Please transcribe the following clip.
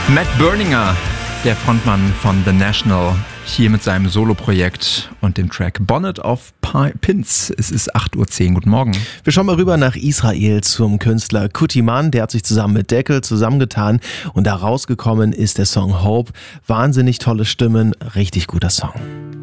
Matt Berninger, der Frontmann von The National, hier mit seinem Soloprojekt und dem Track Bonnet of Pins. Es ist 8:10 Uhr. Guten Morgen. Wir schauen mal rüber nach Israel zum Künstler Kutiman. Der hat sich zusammen mit Deckel zusammengetan und da rausgekommen ist der Song Hope. Wahnsinnig tolle Stimmen, richtig guter Song.